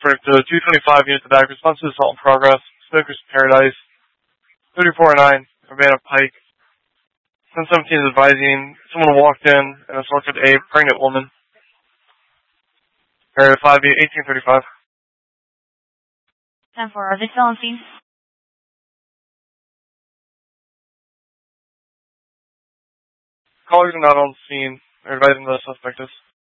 For the 225 units of back, response to assault in progress, Smoker's Paradise, 3409, Urbana Pike. 1017 is advising someone walked in and assaulted a pregnant woman. Area 5, 1835. 10-4, are they still on scene? Callers are not on scene. They're advising the suspect is.